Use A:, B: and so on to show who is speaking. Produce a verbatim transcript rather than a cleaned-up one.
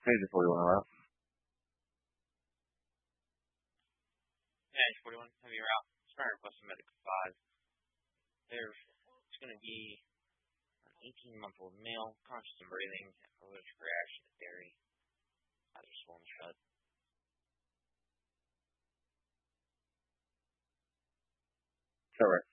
A: Crazy forty-one left.
B: Yeah, forty-one. Heavy route. Starter plus a medical five. There's it's going to be an eighteen-month-old male, conscious and breathing, allergic reaction to dairy. Eyes are swollen shut.
A: Correct.